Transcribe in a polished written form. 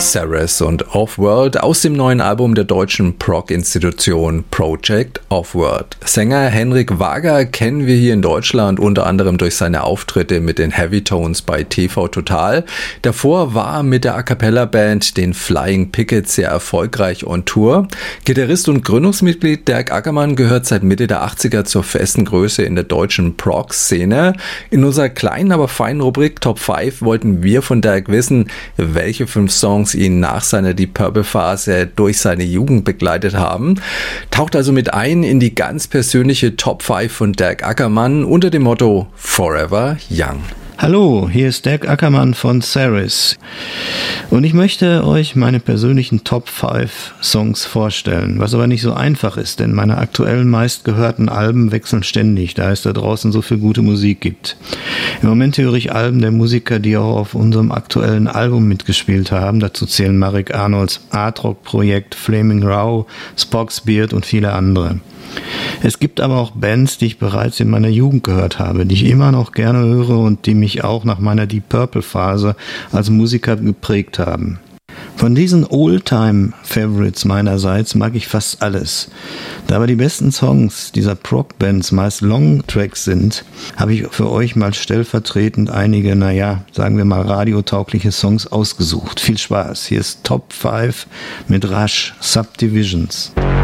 Ceres und Off-World aus dem neuen Album der deutschen Prog-Institution Project Off-World. Sänger Henrik Wager kennen wir hier in Deutschland unter anderem durch seine Auftritte mit den Heavy Tones bei TV Total. Davor war er mit der A-Cappella-Band den Flying Pickets sehr erfolgreich on Tour. Gitarrist und Gründungsmitglied Dirk Ackermann gehört seit Mitte der 80er zur festen Größe in der deutschen Prog-Szene. In unserer kleinen, aber feinen Rubrik Top 5 wollten wir von Dirk wissen, welche 5 Songs ihn nach seiner Deep Purple-Phase durch seine Jugend begleitet haben. Taucht also mit ein in die ganz persönliche Top 5 von Dirk Ackermann unter dem Motto Forever Young. Hallo, hier ist Dirk Ackermann von Ceres und ich möchte euch meine persönlichen Top 5 Songs vorstellen, was aber nicht so einfach ist, denn meine aktuellen meistgehörten Alben wechseln ständig, da es da draußen so viel gute Musik gibt. Im Moment höre ich Alben der Musiker, die auch auf unserem aktuellen Album mitgespielt haben, dazu zählen Marek Arnolds Art-Rock-Projekt, Flaming Row, Spock's Beard und viele andere. Es gibt aber auch Bands, die ich bereits in meiner Jugend gehört habe, die ich immer noch gerne höre und die mich auch nach meiner Deep Purple-Phase als Musiker geprägt haben. Von diesen Oldtime-Favorites meinerseits mag ich fast alles. Da aber die besten Songs dieser Prog-Bands meist Long-Tracks sind, habe ich für euch mal stellvertretend einige, sagen wir mal radiotaugliche Songs ausgesucht. Viel Spaß, hier ist Top 5 mit Rush, Subdivisions.